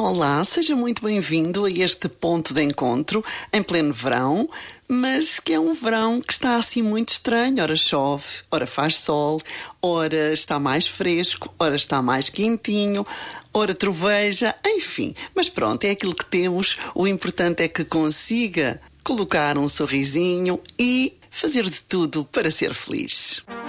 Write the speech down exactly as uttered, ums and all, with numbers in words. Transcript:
Olá, seja muito bem-vindo a este ponto de encontro em pleno verão, mas que é um verão que está assim muito estranho. Ora chove, ora faz sol, ora está mais fresco, ora está mais quentinho, ora troveja, enfim. Mas pronto, é aquilo que temos. O importante é que consiga colocar um sorrisinho e fazer de tudo para ser feliz.